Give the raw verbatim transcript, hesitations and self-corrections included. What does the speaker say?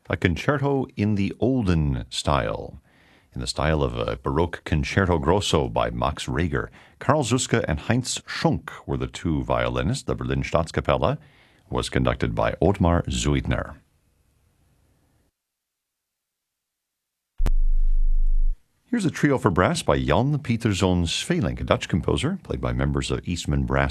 a concerto in the olden style, in the style of a Baroque concerto grosso by Max Reger. Karl Zuske and Heinz Schunk were the two violinists. The Berlin Staatskapelle was conducted by Ottmar Zuidner. Here's a trio for brass by Jan Pieterszoon Sweelinck, a Dutch composer, played by members of Eastman Brass